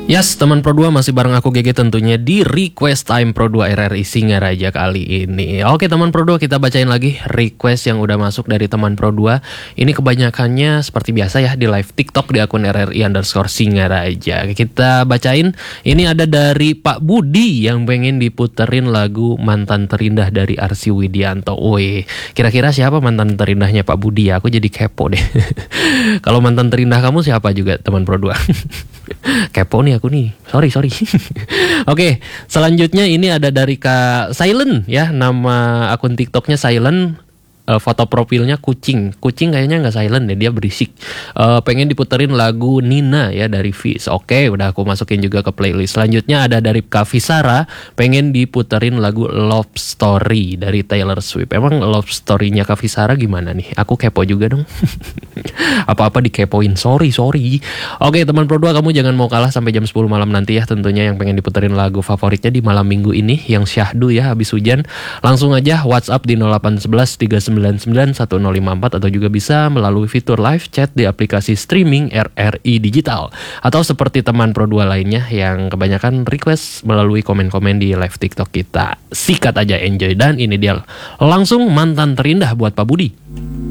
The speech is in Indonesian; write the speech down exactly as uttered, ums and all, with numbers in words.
Yes, teman Pro dua masih bareng aku G G tentunya di Request Time Pro dua R R I Singaraja kali ini. Oke teman Pro dua, kita bacain lagi request yang udah masuk dari teman Pro dua. Ini kebanyakannya seperti biasa ya di live TikTok di akun R R I underscore Singaraja. Kita bacain, ini ada dari Pak Budi yang pengen diputerin lagu Mantan Terindah dari Arsy Widianto. Woi, kira-kira siapa mantan terindahnya Pak Budi ya? Aku jadi kepo deh. Kalau mantan terindah kamu siapa juga teman Pro dua? Kepo nih aku nih, sorry sorry. Oke, selanjutnya ini ada dari Kak Silent ya, nama akun TikToknya Silent. Uh, foto profilnya kucing, kucing kayaknya nggak silent deh, dia berisik. Uh, pengen diputerin lagu Nina ya dari Fizz. Oke, udah aku masukin juga ke playlist. Selanjutnya ada dari Kak Visara, pengen diputerin lagu Love Story dari Taylor Swift. Emang Love Story-nya Kak Visara gimana nih? Aku kepo juga dong. Apa-apa dikepoin, sorry sorry. Oke teman Pro dua, kamu jangan mau kalah sampai jam sepuluh malam nanti ya. Tentunya yang pengen diputerin lagu favoritnya di malam minggu ini yang syahdu ya habis hujan, langsung aja WhatsApp di nol delapan satu satu tiga sembilan sembilan satu nol lima empat atau juga bisa melalui fitur live chat di aplikasi streaming R R I Digital, atau seperti teman Pro dua lainnya yang kebanyakan request melalui komen-komen di live TikTok kita. Sikat aja, enjoy. Dan ini dia langsung Mantan Terindah buat Pak Budi.